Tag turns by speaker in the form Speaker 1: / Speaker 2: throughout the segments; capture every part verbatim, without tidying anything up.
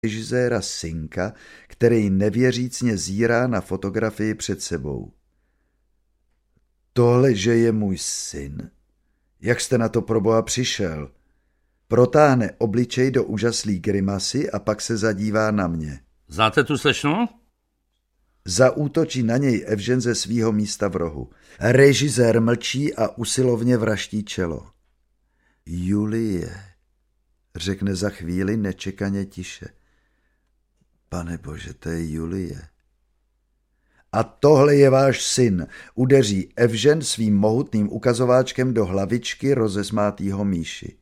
Speaker 1: režiséra synka, který nevěřícně zírá na fotografii před sebou. Tohle, že je můj syn? Jak jste na to proboha přišel? Protáhne obličej do úžaslý grimasy a pak se zadívá na mě.
Speaker 2: Znáte tu slečnu?
Speaker 1: Zaútočí na něj Evžen ze svýho místa v rohu. Režisér mlčí a usilovně vraští čelo. Julie, řekne za chvíli nečekaně tiše. Pane bože, to je Julie. A tohle je váš syn, udeří Evžen svým mohutným ukazováčkem do hlavičky rozesmátýho Míši.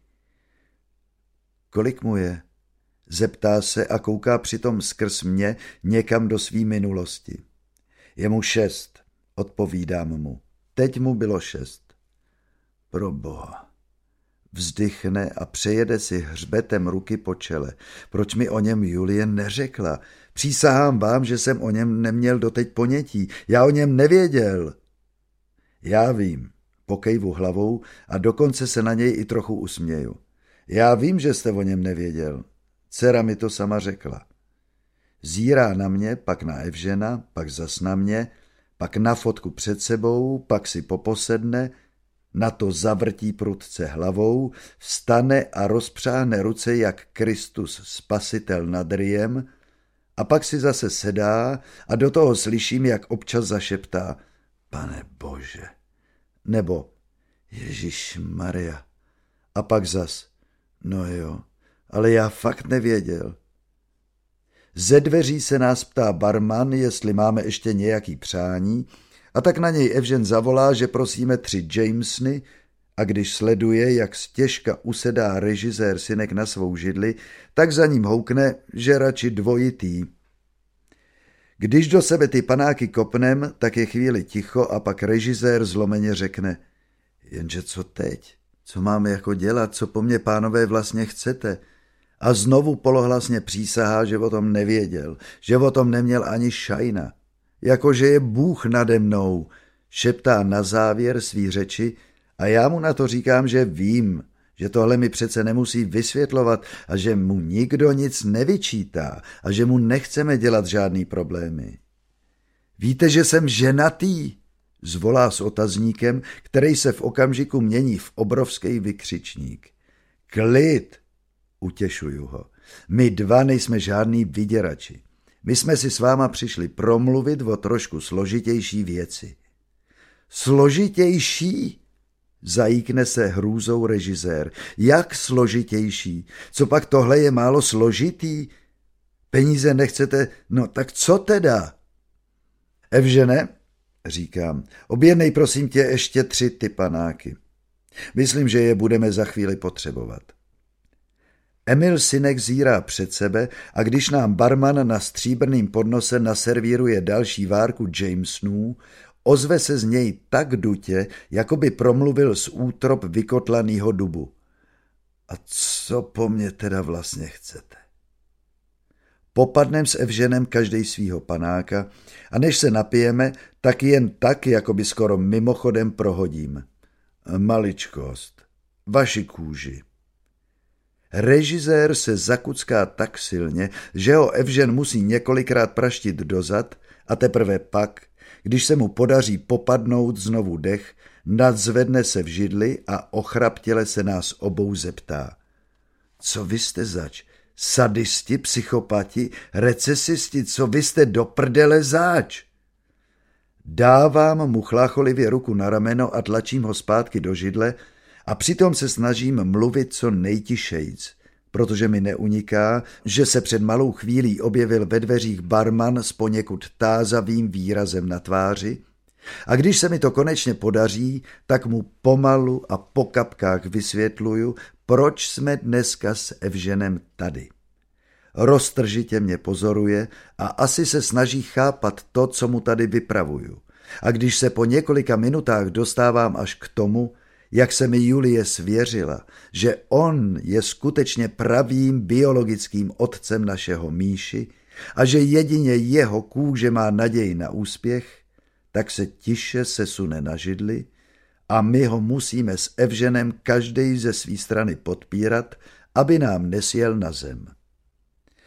Speaker 1: Kolik mu je? Zeptá se a kouká přitom skrz mě někam do svý minulosti. Je mu šest, odpovídám mu. Teď mu bylo šest. Proboha. Vzdychne a přejede si hřbetem ruky po čele. Proč mi o něm Julie neřekla? Přísahám vám, že jsem o něm neměl doteď ponětí. Já o něm nevěděl. Já vím, pokejvu hlavou a dokonce se na něj i trochu usměju. Já vím, že jste o něm nevěděl. Dcera mi to sama řekla. Zírá na mě, pak na Evžena, pak zas na mě, pak na fotku před sebou, pak si poposedne, na to zavrtí prudce hlavou, vstane a rozpřáhne ruce jak Kristus spasitel nad Riem a pak si zase sedá a do toho slyším, jak občas zašeptá Pane Bože, nebo Ježišmarja a pak zas no jo, ale já fakt nevěděl. Ze dveří se nás ptá barman, jestli máme ještě nějaký přání, a tak na něj Evžen zavolá, že prosíme tři Jamesony, a když sleduje, jak stěžka usedá režisér synek na svou židli, tak za ním houkne, že radši dvojitý. Když do sebe ty panáky kopnem, tak je chvíli ticho a pak režisér zlomeně řekne, jenže co teď? Co máme jako dělat? Co po mně, pánové, vlastně chcete? A znovu polohlasně přísahá, že o tom nevěděl, že o tom neměl ani šajna. Jakože je Bůh nade mnou, šeptá na závěr svý řeči a já mu na to říkám, že vím, že tohle mi přece nemusí vysvětlovat a že mu nikdo nic nevyčítá a že mu nechceme dělat žádný problémy. Víte, že jsem ženatý? Zvolá s otazníkem, který se v okamžiku mění v obrovský vykřičník. Klid, utěšuju ho. My dva nejsme žádný vyděrači. My jsme si s váma přišli promluvit o trošku složitější věci. Složitější? Zajíkne se hrůzou režisér. Jak složitější? Co pak tohle je málo složitý? Peníze nechcete? No tak co teda? Evžene, říkám, objednej prosím tě ještě tři ty panáky. Myslím, že je budeme za chvíli potřebovat. Emil synek zírá před sebe a když nám barman na stříbrným podnose naservíruje další várku Jamesonů, ozve se z něj tak dutě, jako by promluvil z útrop vykotlanýho dubu. A co po mně teda vlastně chcete? Popadnem s Evženem každej svýho panáka a než se napijeme, tak jen tak, jako by skoro mimochodem prohodím. Maličkost, vaši kůži. Režisér se zakucká tak silně, že ho Evžen musí několikrát praštit dozad a teprve pak, když se mu podaří popadnout znovu dech, nadzvedne se v židli a ochraptěle se nás obou zeptá. Co vy jste zač? Sadisti, psychopati, recesisti, co vy jste do prdele zač? Dávám mu chlácholivě ruku na rameno a tlačím ho zpátky do židle a přitom se snažím mluvit co nejtišejc, protože mi neuniká, že se před malou chvílí objevil ve dveřích barman s poněkud tázavým výrazem na tváři a když se mi to konečně podaří, tak mu pomalu a po kapkách vysvětluju, proč jsme dneska s Evženem tady. Roztržitě mě pozoruje a asi se snaží chápat to, co mu tady vypravuju. A když se po několika minutách dostávám až k tomu, jak se mi Julie svěřila, že on je skutečně pravým biologickým otcem našeho Míši a že jedině jeho kůže má naději na úspěch, tak se tiše sesune na židli a my ho musíme s Evženem každej ze své strany podpírat, aby nám nesjel na zem.